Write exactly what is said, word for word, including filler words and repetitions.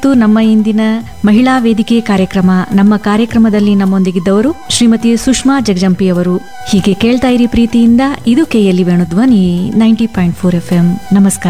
ಇದು ನಮ್ಮ ಇಂದಿನ ಮಹಿಳಾ ವೇದಿಕೆ ಕಾರ್ಯಕ್ರಮ. ನಮ್ಮ ಕಾರ್ಯಕ್ರಮದಲ್ಲಿ ನಮ್ಮೊಂದಿಗಿದ್ದವರು ಶ್ರೀಮತಿ ಸುಷ್ಮಾ ಜಗಜಂಪಿಯವರು. ಹೀಗೆ ಕೇಳ್ತಾ ಇರಿ ಪ್ರೀತಿಯಿಂದ. ಇದು KLE Venudhwani ninety point four F M. ನಮಸ್ಕಾರ.